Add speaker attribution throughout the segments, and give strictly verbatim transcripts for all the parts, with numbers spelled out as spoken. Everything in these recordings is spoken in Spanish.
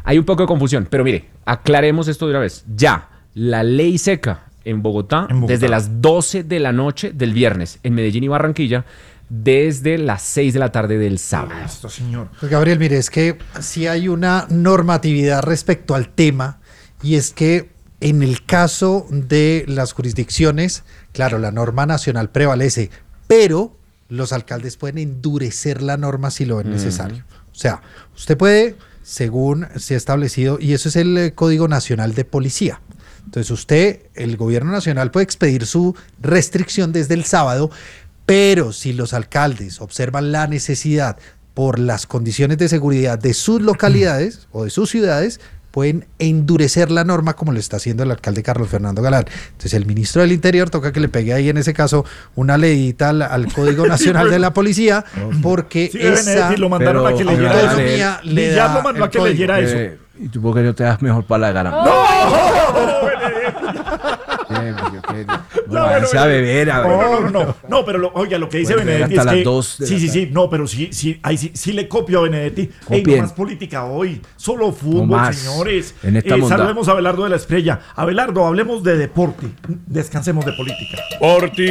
Speaker 1: hay un poco de confusión, pero mire, aclaremos esto de una vez. Ya, la ley seca en Bogotá, en Bogotá, desde las doce de la noche del viernes, en Medellín y Barranquilla, desde las seis de la tarde del sábado.
Speaker 2: Esto, señor.
Speaker 3: Pues Gabriel, mire, es que sí hay una normatividad respecto al tema, y es que en el caso de las jurisdicciones, claro, la norma nacional prevalece, pero los alcaldes pueden endurecer la norma si lo ven necesario. Mm. O sea, usted puede, según se ha establecido, y eso es el Código Nacional de Policía. Entonces usted, el gobierno nacional, puede expedir su restricción desde el sábado, pero si los alcaldes observan la necesidad por las condiciones de seguridad de sus localidades o de sus ciudades, pueden endurecer la norma como lo está haciendo el alcalde Carlos Fernando Galán. Entonces el ministro del Interior toca que le pegue ahí en ese caso una leidita al, al Código Nacional de la Policía, porque
Speaker 2: sí,
Speaker 3: esa
Speaker 2: lo mandaron
Speaker 3: pero,
Speaker 2: a que leyera
Speaker 3: autonomía
Speaker 2: eso. Le ya lo mandó a que código. leyera eso.
Speaker 4: Eh, ¿Y tú por qué no te das mejor para la gana?
Speaker 2: ¡No!
Speaker 4: No, no, no, a beber, a beber.
Speaker 2: No, no, no, no, pero lo, oiga, lo que dice bueno, Benedetti es que dos sí, sí, sí, no, pero sí, sí, ahí sí, sí le copio a Benedetti. Ey, no más política hoy, solo fútbol, no señores. En esta eh, saludemos a Abelardo de la Estrella. Abelardo, hablemos de deporte, descansemos de política.
Speaker 5: Por ti,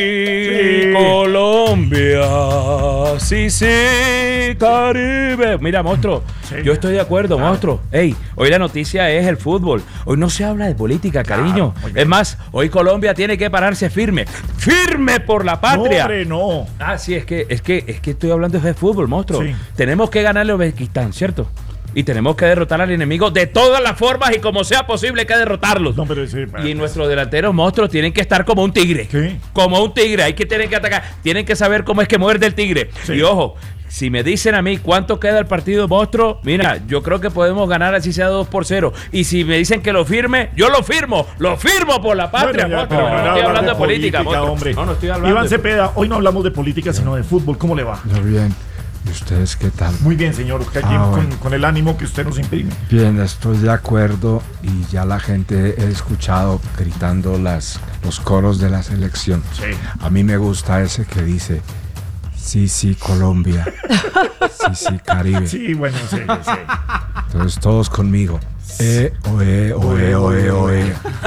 Speaker 5: sí. Colombia, sí, sí, Caribe. Mira, monstruo, sí. yo estoy de acuerdo, claro. monstruo. Ey, hoy la noticia es el fútbol. Hoy no se habla de política, cariño. Claro, es más, hoy Colombia tiene que pararse firme, firme por la patria.
Speaker 2: No, hombre, no.
Speaker 5: Ah, sí, es que, es que, es que estoy hablando de fútbol, monstruo. Sí. Tenemos que ganarle a Uzbekistán, ¿cierto? Y tenemos que derrotar al enemigo de todas las formas y como sea posible hay que derrotarlos.
Speaker 2: No, pero sí, pero...
Speaker 5: Y nuestros delanteros monstruos tienen que estar como un tigre.
Speaker 2: ¿Sí?
Speaker 5: Como un tigre, hay que tener que atacar. Tienen que saber cómo es que muerde el tigre. Sí. Y ojo, si me dicen a mí cuánto queda el partido monstruo, mira, yo creo que podemos ganar así sea dos por cero. Y si me dicen que lo firme, yo lo firmo. Lo firmo por la patria, bueno, ya, monstruo. No, no estoy hablando de política, política
Speaker 2: hombre.
Speaker 5: No, no estoy hablando
Speaker 2: Iván
Speaker 5: de...
Speaker 2: Cepeda, hoy no hablamos de política, sino de fútbol. ¿Cómo le va?
Speaker 4: Muy bien. ¿Y ustedes qué tal?
Speaker 2: Muy bien, señor. Aquí ah, con, bueno. con el ánimo que usted nos imprime.
Speaker 4: Bien, estoy de acuerdo y ya la gente he escuchado gritando las, los coros de la selección.
Speaker 2: Sí.
Speaker 4: A mí me gusta ese que dice, sí, sí, Colombia. Sí, sí, Caribe.
Speaker 2: Sí, bueno, sí, sí.
Speaker 4: Entonces todos conmigo. Eh, oe, oe, oe, oe.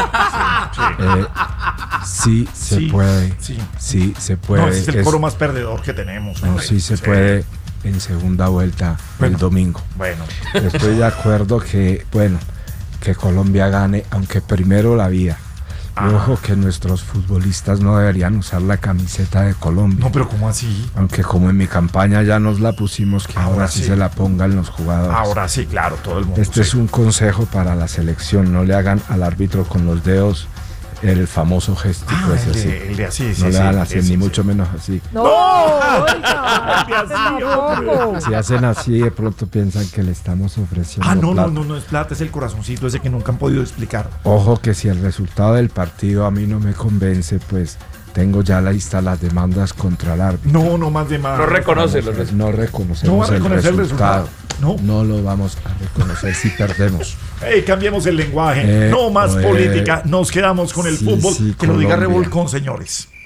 Speaker 2: Sí,
Speaker 4: eh, sí se
Speaker 2: sí,
Speaker 4: puede.
Speaker 2: Sí.
Speaker 4: sí se puede.
Speaker 2: No, ese es el es, coro más perdedor que tenemos.
Speaker 4: No, sí se sí. puede en segunda vuelta bueno, el domingo.
Speaker 2: Bueno.
Speaker 4: Estoy de acuerdo que, bueno, que Colombia gane, aunque primero la vida. Y ojo que nuestros futbolistas no deberían usar la camiseta de Colombia.
Speaker 2: No, pero ¿cómo así?
Speaker 4: Aunque como en mi campaña ya nos la pusimos, que ahora, ahora sí se la pongan los jugadores.
Speaker 2: Ahora sí, claro, todo el mundo.
Speaker 4: Este
Speaker 2: sí.
Speaker 4: es un consejo para la selección, no le hagan al árbitro con los dedos el famoso gestico
Speaker 2: ah,
Speaker 4: ese
Speaker 2: el
Speaker 4: así.
Speaker 2: De, el de así,
Speaker 4: no
Speaker 2: sí,
Speaker 4: le
Speaker 2: sí,
Speaker 4: hagan así,
Speaker 2: sí,
Speaker 4: ni
Speaker 2: sí.
Speaker 4: mucho menos así.
Speaker 6: No, oiga.
Speaker 4: Si hacen así, de pronto piensan que le estamos ofreciendo
Speaker 2: Ah, no,
Speaker 4: plata.
Speaker 2: no, no, no es plata, es el corazoncito ese que nunca han podido explicar.
Speaker 4: Ojo que si el resultado del partido a mí no me convence, pues tengo ya lista las demandas contra el árbitro.
Speaker 2: No, no más demandas.
Speaker 5: No reconoce los
Speaker 4: pues no reconocemos
Speaker 2: no
Speaker 4: el, resultado. el resultado.
Speaker 2: No.
Speaker 4: no lo vamos a reconocer si perdemos.
Speaker 2: Hey, cambiemos el lenguaje.
Speaker 4: Eh,
Speaker 2: no más
Speaker 4: eh,
Speaker 2: política. Nos quedamos con el
Speaker 4: sí,
Speaker 2: fútbol.
Speaker 4: Sí,
Speaker 2: que Colombia. Lo diga Revolcón, señores.